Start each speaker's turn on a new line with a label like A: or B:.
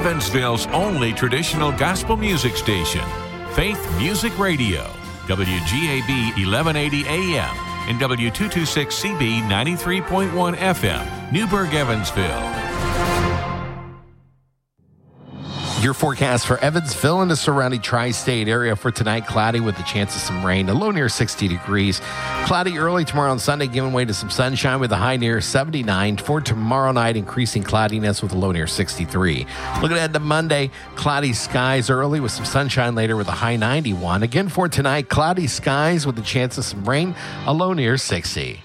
A: Evansville's only traditional gospel music station, Faith Music Radio, WGAB 1180 AM and W226CB 93.1 FM, Newburgh, Evansville.
B: Your forecast for Evansville and the surrounding tri-state area for tonight: cloudy with a chance of some rain, a low near 60 degrees. Cloudy early tomorrow on Sunday, giving way to some sunshine with a high near 79. For tomorrow night, increasing cloudiness with a low near 63. Looking ahead to Monday, cloudy skies early with some sunshine later with a high 91. Again for tonight, cloudy skies with a chance of some rain, a low near 60.